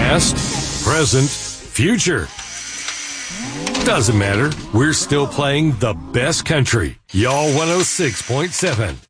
Past, present, future. Doesn't matter. We're still playing the best country. Y'all 106.7.